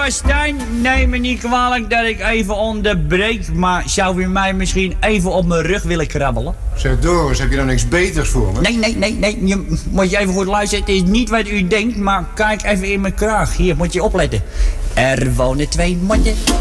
Stijn, neem me niet kwalijk dat ik even onderbreek, maar zou u mij misschien even op mijn rug willen krabbelen? Zeg Doris, heb je dan niks beters voor me? Nee, moet je even goed luisteren. Het is niet wat u denkt, maar kijk even in mijn kraag. Hier, moet je opletten. Er wonen 2 motten